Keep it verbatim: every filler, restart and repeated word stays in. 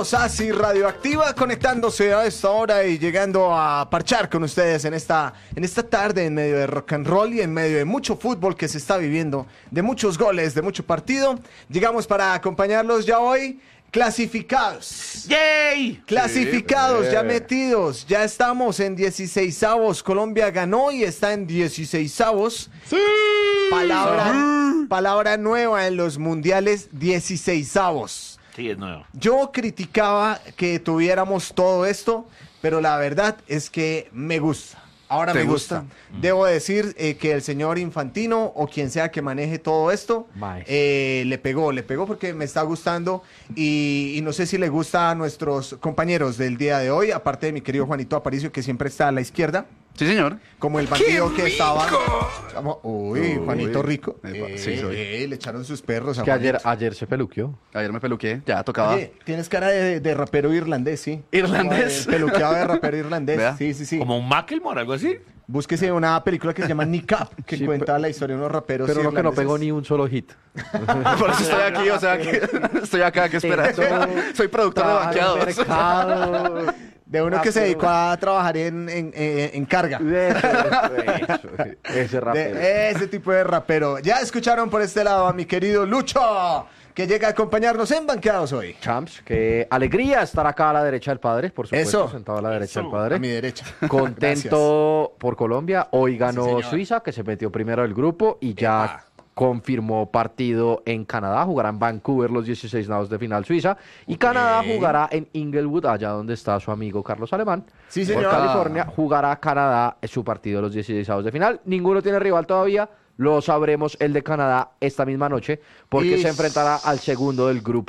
Bienvenidos a Si Radioactiva, conectándose a esta hora y llegando a parchar con ustedes en esta, en esta tarde en medio de rock and roll y en medio de mucho fútbol que se está viviendo, de muchos goles, de mucho partido. Llegamos para acompañarlos ya hoy. Clasificados. ¡Yay! Clasificados, Sí, ya bien. metidos. Ya estamos en dieciseisavos. Colombia ganó y está en dieciseisavos. ¡Sí! Palabra, palabra nueva en los mundiales, dieciseisavos. Sí, es nuevo. Yo criticaba que tuviéramos todo esto, pero la verdad es que me gusta. Ahora ¿Te me gusta. gusta? Debo decir eh, que el señor Infantino o quien sea que maneje todo esto, Maestro. eh, le pegó, le pegó porque me está gustando y, y no sé si le gusta a nuestros compañeros del día de hoy, aparte de mi querido Juanito Aparicio, que siempre está a la izquierda, Sí, señor. como el bandido que estaba... Como- Uy, Uy. Juanito Rico. Epa, Eh, sí, soy. eh, le echaron sus perros a Que ayer, Juanito. ayer se peluqueó. Ayer me peluqué, ya tocaba. Oye, tienes cara de, de rapero irlandés, sí. ¿Irlandés? Como de Peluqueado de rapero irlandés. Vea. Sí, sí, sí. ¿Como un Macklemore, algo así? Búsquese una película que se llama Nick Up, que Sí, cuenta pe- la historia de unos raperos Pero no que no irlandeses. pegó ni un solo hit. Por eso estoy aquí, o sea, que estoy acá, que espera. Soy productor de Trabaja en banqueados. mercado. De uno que se dedicó a trabajar en, en, en- en carga. Eso, eso, ese rapero. De ese tipo de rapero. Ya escucharon por este lado a mi querido Lucho, que llega a acompañarnos en Banqueados hoy. Champs, qué alegría estar acá a la derecha del padre, por supuesto, Eso. sentado a la derecha Eso. del padre. A mi derecha. Contento por Colombia. Hoy ganó señor. Suiza, que se metió primero del grupo y ya Epa. confirmó partido en Canadá. Jugará en Vancouver los dieciséis avos de final Suiza. Y Canadá jugará en Inglewood, allá donde está su amigo Carlos Alemán. Sí, Por señor. California. Jugará Canadá en su partido de los dieciséis avos de final. Ninguno tiene rival todavía. Lo sabremos el de Canadá esta misma noche, porque Ish. se enfrentará al segundo del grupo